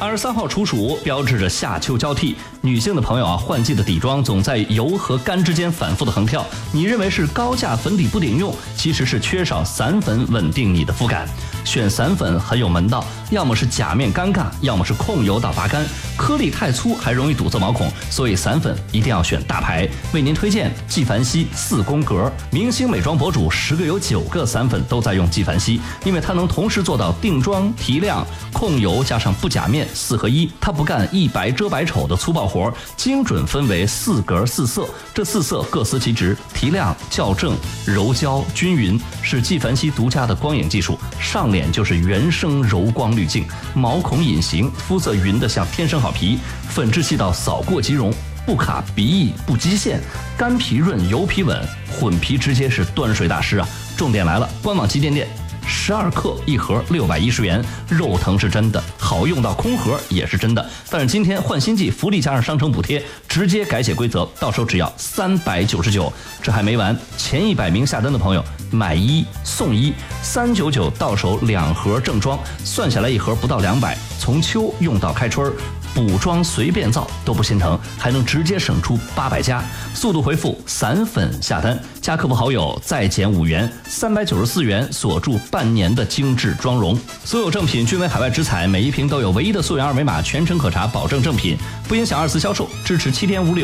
23号处暑，标志着夏秋交替。女性的朋友啊，换季的底妆总在油和干之间反复的横跳。你认为是高价粉底不顶用，其实是缺少散粉稳定你的肤感。选散粉很有门道，要么是假面尴尬，要么是控油到拔干，颗粒太粗还容易堵塞毛孔，所以散粉一定要选大牌。为您推荐纪梵希4宫格，明星美妆博主10个有9个散粉都在用纪梵希，因为它能同时做到定妆、提亮、控油加上不假面4合1，它不干一白遮百丑的粗暴活，精准分为4格4色，这4色各司其职，提亮、校正、柔焦、均匀，是纪梵希独家的光影技术。上脸就是原生柔光滤镜，毛孔隐形，肤色匀得像天生好皮，粉质细到扫过即溶，不卡鼻翼不激线，干皮润油皮稳，混皮直接是端水大师啊！重点来了，官网旗舰店12克一盒610元，肉疼是真的，好用到空盒也是真的。但是今天换新季，福利加上商城补贴，直接改写规则，到手只要399。这还没完，前100名下单的朋友买1送1，399到手2盒正装，算下来一盒不到200，从秋用到开春，补妆随便造都不心疼，还能直接省出800加。速度回复散粉下单，加客服好友再减5元，394元锁住半年的精致妆容。所有正品均为海外直采，每一瓶都有唯一的溯源2维码，全程可查，保证正品，不影响2次销售，支持7天无理